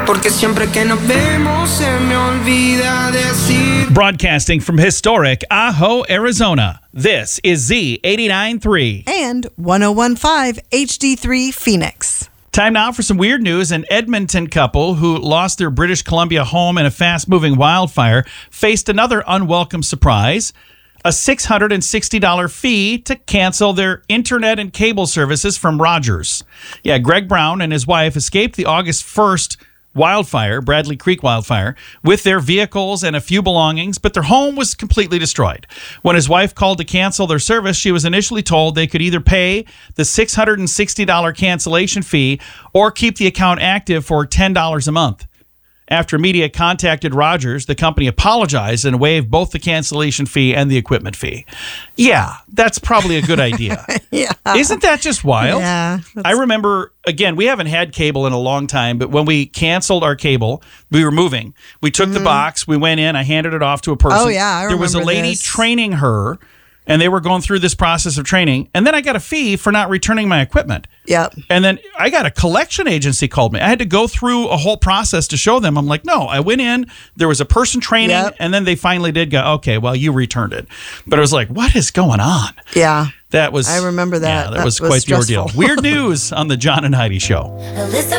Porque siempre que nos vemos se me olvida decir. Broadcasting from historic Ajo, Arizona, this is Z89.3 and 101.5 HD3 Phoenix. Time now for some weird news. An Edmonton couple who lost their British Columbia home in a fast-moving wildfire faced another unwelcome surprise. A $660 fee to cancel their internet and cable services from Rogers. Yeah, Greg Brown and his wife escaped the August 1st wildfire, Bradley Creek wildfire, with their vehicles and a few belongings, but their home was completely destroyed. When his wife called to cancel their service, she was initially told they could either pay the $660 cancellation fee or keep the account active for $10 a month. After media contacted Rogers, the company apologized and waived both the cancellation fee and the equipment fee. Yeah, that's probably a good idea. Yeah. Isn't that just wild? Yeah. I remember, again, we haven't had cable in a long time, but when we canceled our cable, we were moving. We took the box, we went in, I handed it off to a person. Oh, yeah, I remember There was a lady this. training her, and they were going through this process of training. And then I got a fee for not returning my equipment. Yep. And then I got a collection agency called me. I had to go through a whole process to show them. I'm like, no, I went in, there was a person training, Yep. and then they finally did go, okay, well, you returned it. But I was like, what is going on? Yeah. That was, I remember that. Yeah, that That was was quite the ordeal. stressful. Weird news on the John and Heidi Show.